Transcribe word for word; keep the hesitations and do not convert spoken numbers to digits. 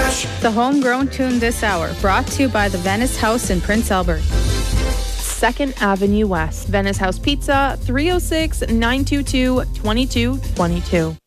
The homegrown tune this hour, brought to you by the Venice House in Prince Albert. second Avenue West, Venice House Pizza, three oh six, nine two two, two two two two.